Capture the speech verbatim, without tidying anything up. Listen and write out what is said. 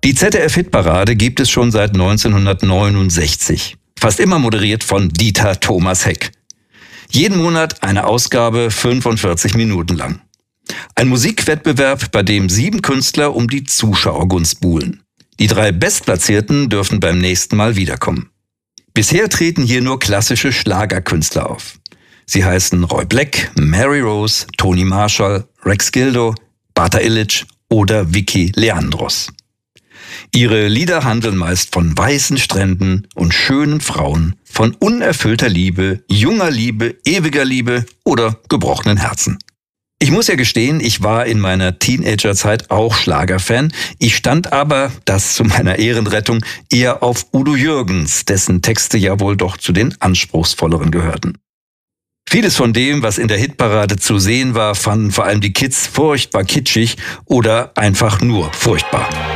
Die Z D F-Hitparade gibt es schon seit neunzehnhundertneunundsechzig. Fast immer moderiert von Dieter Thomas Heck. Jeden Monat eine Ausgabe fünfundvierzig Minuten lang. Ein Musikwettbewerb, bei dem sieben Künstler um die Zuschauergunst buhlen. Die drei Bestplatzierten dürfen beim nächsten Mal wiederkommen. Bisher treten hier nur klassische Schlagerkünstler auf. Sie heißen Roy Black, Mary Rose, Toni Marshall, Rex Gildo, Bata Illich oder Vicky Leandros. Ihre Lieder handeln meist von weißen Stränden und schönen Frauen, von unerfüllter Liebe, junger Liebe, ewiger Liebe oder gebrochenen Herzen. Ich muss ja gestehen, ich war in meiner Teenagerzeit auch Schlagerfan. Ich stand aber, das zu meiner Ehrenrettung, eher auf Udo Jürgens, dessen Texte ja wohl doch zu den anspruchsvolleren gehörten. Vieles von dem, was in der Hitparade zu sehen war, fanden vor allem die Kids furchtbar kitschig oder einfach nur furchtbar.